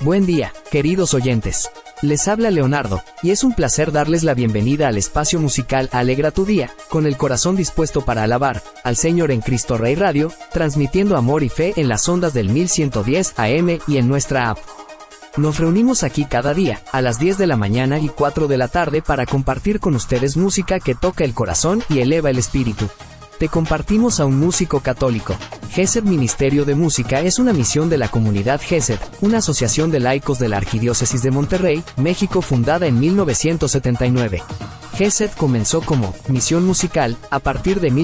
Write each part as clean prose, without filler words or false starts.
Buen día, queridos oyentes. Les habla Leonardo, y es un placer darles la bienvenida al espacio musical Alegra tu Día, con el corazón dispuesto para alabar al Señor en Cristo Rey Radio, transmitiendo amor y fe en las ondas del 1110 AM y en nuestra app. Nos reunimos aquí cada día, a las 10 de la mañana y 4 de la tarde para compartir con ustedes música que toca el corazón y eleva el espíritu. Te compartimos a un músico católico. GESED Ministerio de Música es una misión de la comunidad GESED, una asociación de laicos de la Arquidiócesis de Monterrey, México, fundada en 1979. GESED comenzó como misión musical a partir de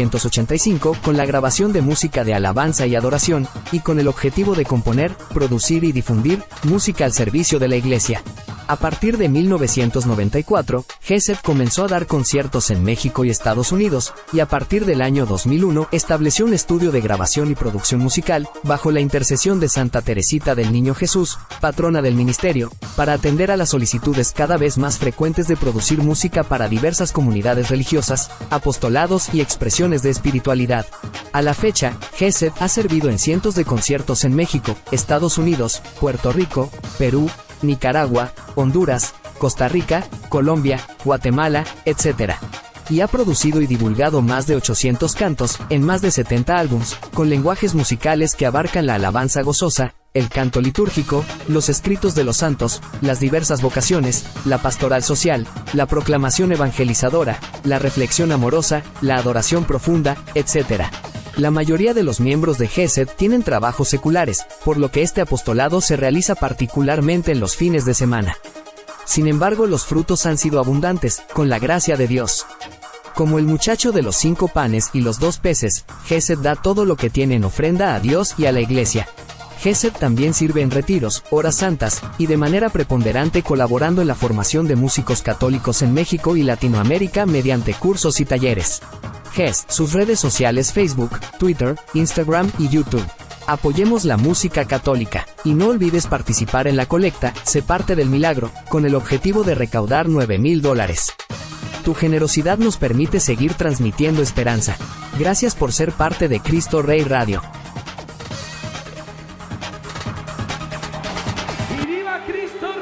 1985 con la grabación de música de alabanza y adoración, y con el objetivo de componer, producir y difundir música al servicio de la Iglesia. A partir de 1994, GESED comenzó a dar conciertos en México y Estados Unidos, y a partir del año 2001 estableció un estudio de grabación y producción musical, bajo la intercesión de Santa Teresita del Niño Jesús, patrona del ministerio, para atender a las solicitudes cada vez más frecuentes de producir música para diversas comunidades religiosas, apostolados y expresiones de espiritualidad. A la fecha, GESED ha servido en cientos de conciertos en México, Estados Unidos, Puerto Rico, Perú, Nicaragua, Honduras, Costa Rica, Colombia, Guatemala, etc. Y ha producido y divulgado más de 800 cantos, en más de 70 álbums, con lenguajes musicales que abarcan la alabanza gozosa, el canto litúrgico, los escritos de los santos, las diversas vocaciones, la pastoral social, la proclamación evangelizadora, la reflexión amorosa, la adoración profunda, etc. La mayoría de los miembros de GESED tienen trabajos seculares, por lo que este apostolado se realiza particularmente en los fines de semana. Sin embargo, los frutos han sido abundantes, con la gracia de Dios. Como el muchacho de los 5 panes y los 2 peces, GESED da todo lo que tiene en ofrenda a Dios y a la Iglesia. GESED también sirve en retiros, horas santas, y de manera preponderante colaborando en la formación de músicos católicos en México y Latinoamérica mediante cursos y talleres. GESED, sus redes sociales Facebook, Twitter, Instagram y YouTube. Apoyemos la música católica, y no olvides participar en la colecta, Sé parte del milagro, con el objetivo de recaudar $9,000. Tu generosidad nos permite seguir transmitiendo esperanza. Gracias por ser parte de Cristo Rey Radio.